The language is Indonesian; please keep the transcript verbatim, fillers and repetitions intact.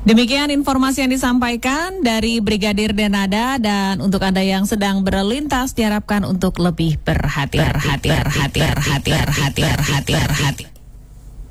Demikian informasi yang disampaikan dari Brigadir Denada, dan untuk Anda yang sedang berlintas diharapkan untuk lebih berhati-hati, berhati-hati, berhati-hati, berhati-hati, berhati-hati.